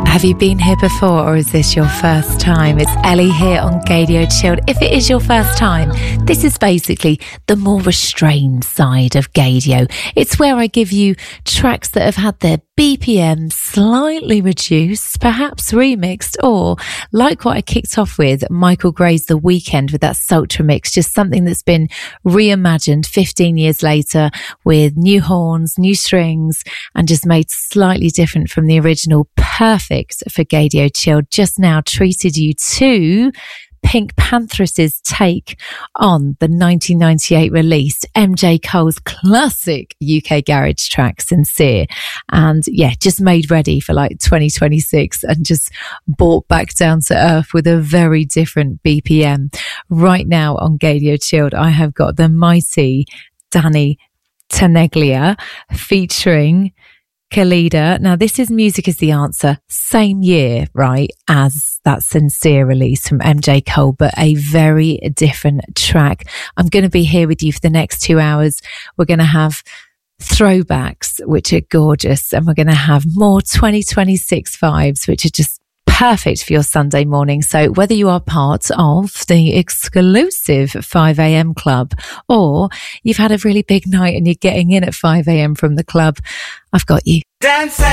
Have you been here before, or is this your first time? It's Ellie here on Gaydio Chilled. If it is your first time, this is basically the more restrained side of Gaydio. It's where I give you tracks that have had their BPM slightly reduced, perhaps remixed, or like what I kicked off with, Michael Gray's The Weekend with that Sultra mix, just something that's been reimagined 15 years later with new horns, new strings, and just made slightly different from the original. Perfect for Gaydio Chilled. Just now treated you to Pink Pantheress's take on the 1998 released MJ Cole's classic UK garage track Sincere, and yeah, just made ready for like 2026 and just brought back down to earth with a very different BPM. Right now on Gaydio Chilled, I have got the mighty Danny Tenaglia featuring Khalida. Now, this is Music is the Answer, same year, right, as that Sincere release from MJ Cole, but a very different track. I'm going to be here with you for the next 2 hours. We're going to have throwbacks, which are gorgeous, and we're going to have more 2026 vibes, which are just perfect for your Sunday morning. So whether you are part of the exclusive 5 a.m. club, or you've had a really big night and you're getting in at 5 a.m. from the club, I've got you. Dance.